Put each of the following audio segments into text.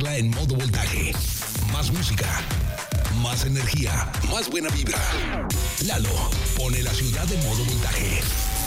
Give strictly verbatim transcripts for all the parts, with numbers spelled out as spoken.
mezcla en modo voltaje. Más música, más energía, más buena vibra. Lalo pone la ciudad en modo voltaje.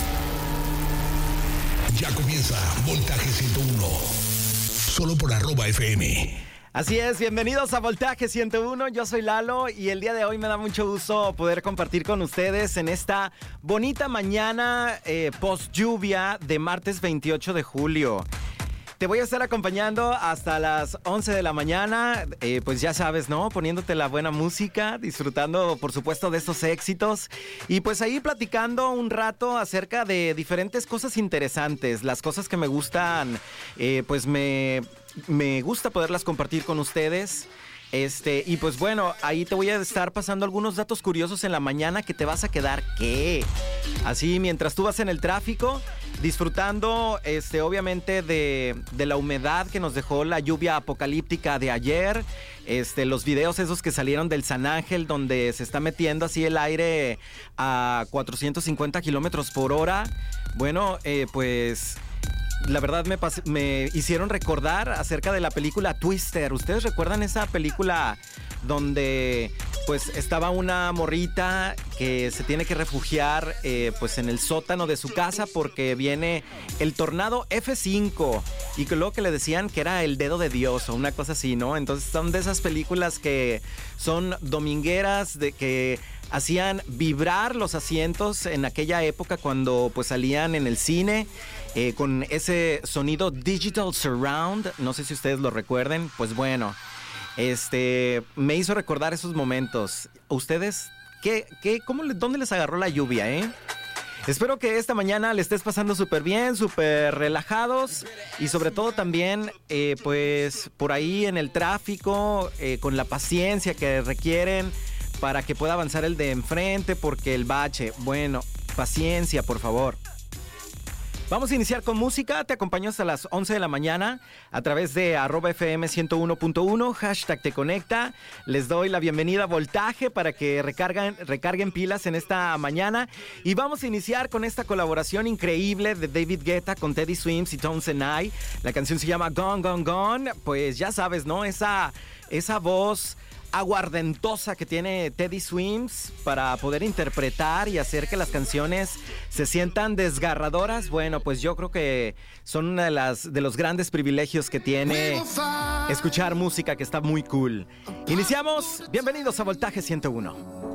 Ya comienza Voltaje ciento uno. Solo por arroba F M. Así es, bienvenidos a Voltaje ciento uno, yo soy Lalo y el día de hoy me da mucho gusto poder compartir con ustedes en esta bonita mañana eh, post lluvia de martes veintiocho de julio. Te voy a estar acompañando hasta las once de la mañana, eh, pues ya sabes, ¿no? Poniéndote la buena música, disfrutando, por supuesto, de estos éxitos. Y pues ahí platicando un rato acerca de diferentes cosas interesantes. Las cosas que me gustan, eh, pues me, me gusta poderlas compartir con ustedes. Este, y pues bueno, ahí te voy a estar pasando algunos datos curiosos en la mañana que te vas a quedar, ¿qué? Así, mientras tú vas en el tráfico, disfrutando, este, obviamente, de, de la humedad que nos dejó la lluvia apocalíptica de ayer. Este, los videos esos que salieron del San Ángel, donde se está metiendo así el aire a cuatrocientos cincuenta kilómetros por hora. Bueno, eh, pues... La verdad me, pas- me hicieron recordar acerca de la película Twister. ¿Ustedes recuerdan esa película donde pues estaba una morrita que se tiene que refugiar eh, pues en el sótano de su casa porque viene el tornado F cinco y que luego que le decían que era el dedo de Dios o una cosa así, ¿no? Entonces son de esas películas que son domingueras, de que hacían vibrar los asientos en aquella época cuando pues salían en el cine eh, con ese sonido digital surround, no sé si ustedes lo recuerden. Pues bueno, este me hizo recordar esos momentos. ¿Ustedes qué, qué, cómo, dónde les agarró la lluvia, eh? Espero que esta mañana le estés pasando súper bien, súper relajados y sobre todo también, eh, pues, por ahí en el tráfico, eh, con la paciencia que requieren para que pueda avanzar el de enfrente, porque el bache, bueno, paciencia, por favor. Vamos a iniciar con música, te acompaño hasta las once de la mañana a través de arroba F M ciento uno punto uno, hashtag te conecta. Les doy la bienvenida a Voltaje para que recarguen, recarguen pilas en esta mañana. Y vamos a iniciar con esta colaboración increíble de David Guetta con Teddy Swims y Tones and I. La canción se llama Gone, Gone, Gone. Pues ya sabes, ¿no? Esa, esa voz aguardentosa que tiene Teddy Swims para poder interpretar y hacer que las canciones se sientan desgarradoras. Bueno, pues yo creo que son una de las de los grandes privilegios que tiene escuchar música que está muy cool. Iniciamos, bienvenidos a Voltaje ciento uno.